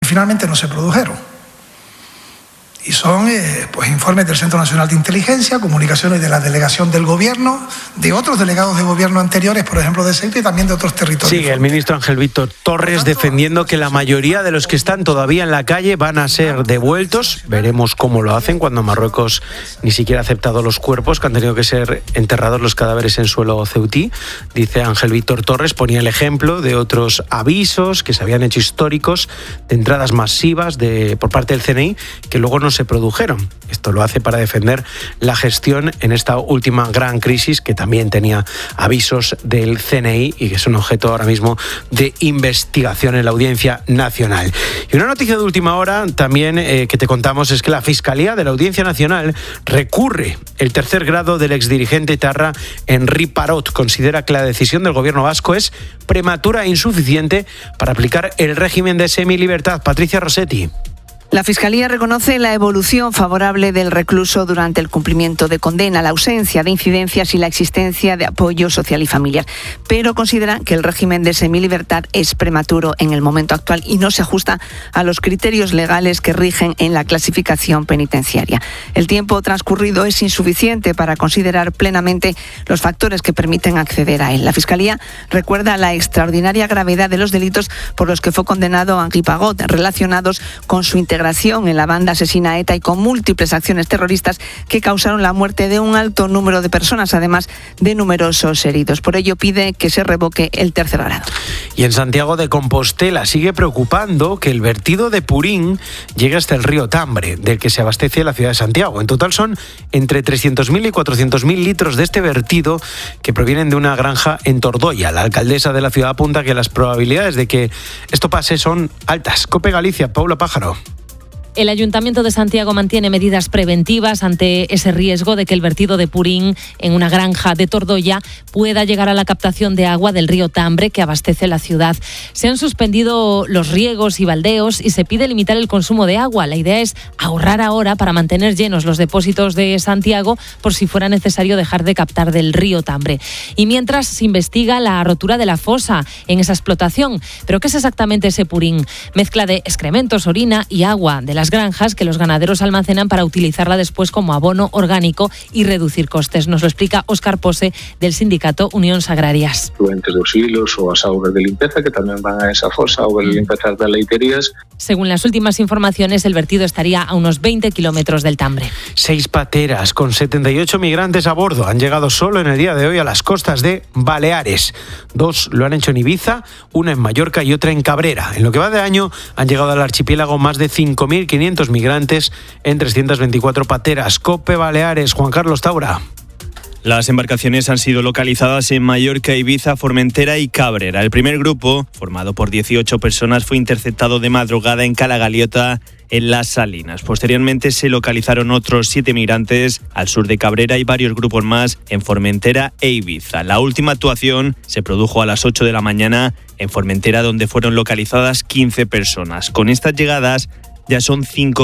finalmente no se produjeron. Y son informes del Centro Nacional de Inteligencia, comunicaciones de la delegación del Gobierno, de otros delegados de Gobierno anteriores, por ejemplo de Ceuta y también de otros territorios. Sigue el ministro Ángel Víctor Torres defendiendo que la mayoría de los que están todavía en la calle van a ser devueltos. Veremos cómo lo hacen cuando Marruecos ni siquiera ha aceptado los cuerpos, que han tenido que ser enterrados los cadáveres en suelo ceutí. Dice Ángel Víctor Torres, ponía el ejemplo de otros avisos que se habían hecho históricos de entradas masivas por parte del CNI que luego no se produjeron. Esto lo hace para defender la gestión en esta última gran crisis que también tenía avisos del CNI y que es un objeto ahora mismo de investigación en la Audiencia Nacional. Y una noticia de última hora también que te contamos es que la Fiscalía de la Audiencia Nacional recurre el tercer grado del exdirigente etarra Henri Parot. Considera que la decisión del gobierno vasco es prematura e insuficiente para aplicar el régimen de semilibertad. Patricia Rossetti. La Fiscalía reconoce la evolución favorable del recluso durante el cumplimiento de condena, la ausencia de incidencias y la existencia de apoyo social y familiar, pero considera que el régimen de semilibertad es prematuro en el momento actual y no se ajusta a los criterios legales que rigen en la clasificación penitenciaria. El tiempo transcurrido es insuficiente para considerar plenamente los factores que permiten acceder a él. La Fiscalía recuerda la extraordinaria gravedad de los delitos por los que fue condenado Henri Parot, relacionados con su integración en la banda asesina ETA y con múltiples acciones terroristas que causaron la muerte de un alto número de personas, además de numerosos heridos. Por ello pide que se revoque el tercer grado. Y en Santiago de Compostela sigue preocupando que el vertido de purín llegue hasta el río Tambre, del que se abastece la ciudad de Santiago. En total son entre 300.000 y 400.000 litros de este vertido que provienen de una granja en Tordoya. La alcaldesa de la ciudad apunta que las probabilidades de que esto pase son altas. COPE Galicia, Paula Pájaro. El Ayuntamiento de Santiago mantiene medidas preventivas ante ese riesgo de que el vertido de purín en una granja de Tordoya pueda llegar a la captación de agua del río Tambre que abastece la ciudad. Se han suspendido los riegos y baldeos y se pide limitar el consumo de agua. La idea es ahorrar ahora para mantener llenos los depósitos de Santiago por si fuera necesario dejar de captar del río Tambre. Y mientras se investiga la rotura de la fosa en esa explotación. ¿Pero qué es exactamente ese purín? Mezcla de excrementos, orina y agua de las granjas que los ganaderos almacenan para utilizarla después como abono orgánico y reducir costes. Nos lo explica Óscar Pose del sindicato Unións Agrarias. Fluentes dos hilos ou as augas de limpeza que tamén van a esa fosa ou de limpeza das leiterías. Según las últimas informaciones, el vertido estaría a unos 20 kilómetros del Tambre. 6 pateras con 78 migrantes a bordo han llegado solo en el día de hoy a las costas de Baleares. 2 lo han hecho en Ibiza, una en Mallorca y otra en Cabrera. En lo que va de año han llegado al archipiélago más de 5.500 migrantes en 324 pateras. COPE Baleares, Juan Carlos Taura. Las embarcaciones han sido localizadas en Mallorca, Ibiza, Formentera y Cabrera. El primer grupo, formado por 18 personas, fue interceptado de madrugada en Cala Galiota, en Las Salinas. Posteriormente se localizaron otros 7 migrantes al sur de Cabrera y varios grupos más en Formentera e Ibiza. La última actuación se produjo a las 8 de la mañana en Formentera, donde fueron localizadas 15 personas. Con estas llegadas ya son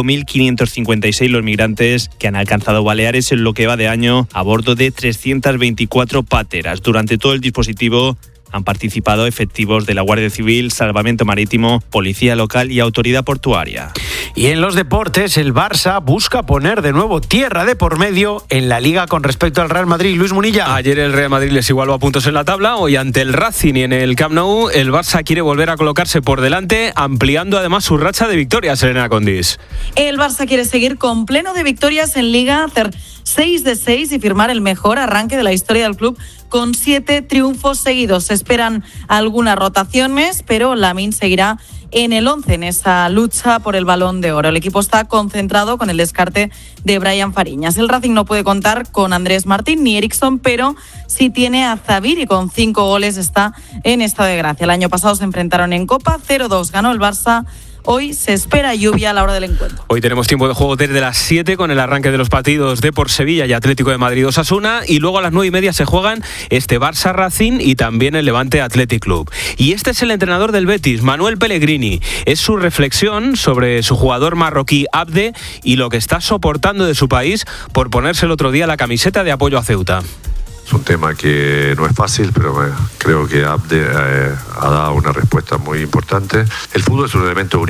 5.556 los migrantes que han alcanzado Baleares en lo que va de año a bordo de 324 pateras. Durante todo el dispositivo han participado efectivos de la Guardia Civil, Salvamento Marítimo, Policía Local y Autoridad Portuaria. Y en los deportes, el Barça busca poner de nuevo tierra de por medio en la Liga con respecto al Real Madrid. Luis Munilla. Ayer el Real Madrid les igualó a puntos en la tabla. Hoy ante el Racing y en el Camp Nou, el Barça quiere volver a colocarse por delante, ampliando además su racha de victorias, Elena Condis. El Barça quiere seguir con pleno de victorias en Liga, hacer 6 de 6 y firmar el mejor arranque de la historia del club con 7 triunfos seguidos. Se esperan algunas rotaciones, pero Lamine seguirá en el 11 en esa lucha por el Balón de Oro. El equipo está concentrado con el descarte de Brian Fariñas. El Racing no puede contar con Andrés Martín ni Eriksson, pero sí tiene a Zavir y con 5 goles está en estado de gracia. El año pasado se enfrentaron en Copa, 0-2 ganó el Barça. Hoy se espera lluvia a la hora del encuentro. Hoy tenemos tiempo de juego desde las 7 con el arranque de los partidos de por Sevilla y Atlético de Madrid Osasuna, y luego a las 9:30 se juegan este Barça Racing y también el Levante Athletic Club. Y este es el entrenador del Betis, Manuel Pellegrini. Es su reflexión sobre su jugador marroquí Abde y lo que está soportando de su país por ponerse el otro día la camiseta de apoyo a Ceuta. Es un tema que no es fácil, pero creo que Abde ha dado una respuesta muy importante. El fútbol es un elemento de unión.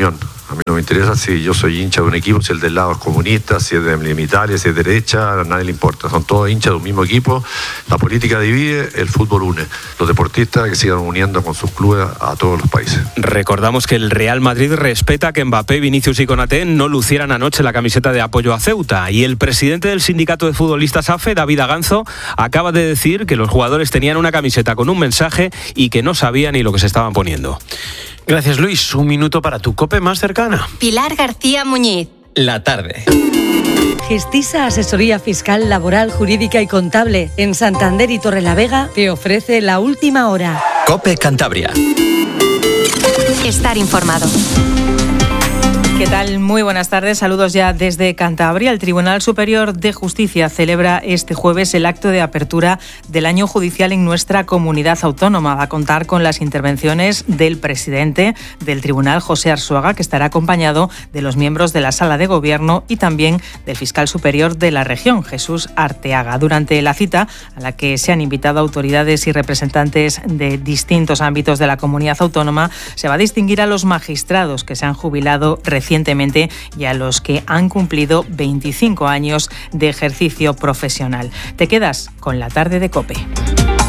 A mí no me interesa si yo soy hincha de un equipo, si el del lado es comunista, si es de Italia, si es de derecha, a nadie le importa. Son todos hinchas de un mismo equipo. La política divide, el fútbol une. Los deportistas que sigan uniendo con sus clubes a todos los países. Recordamos que el Real Madrid respeta que Mbappé, Vinicius y Konaté no lucieran anoche la camiseta de apoyo a Ceuta. Y el presidente del sindicato de futbolistas AFE, David Aganzo, acaba de decir que los jugadores tenían una camiseta con un mensaje y que no sabían ni lo que se estaban poniendo. Gracias, Luis. Un minuto para tu COPE más cercana. Pilar García Muñiz. La tarde. Gestisa Asesoría Fiscal, Laboral, Jurídica y Contable en Santander y Torrelavega te ofrece la última hora. COPE Cantabria. Estar informado. ¿Qué tal? Muy buenas tardes. Saludos ya desde Cantabria. El Tribunal Superior de Justicia celebra este jueves el acto de apertura del año judicial en nuestra comunidad autónoma. Va a contar con las intervenciones del presidente del tribunal, José Arzuaga, que estará acompañado de los miembros de la Sala de Gobierno y también del fiscal superior de la región, Jesús Arteaga. Durante la cita, a la que se han invitado autoridades y representantes de distintos ámbitos de la comunidad autónoma, se va a distinguir a los magistrados que se han jubilado recientemente y a los que han cumplido 25 años de ejercicio profesional. Te quedas con la tarde de COPE.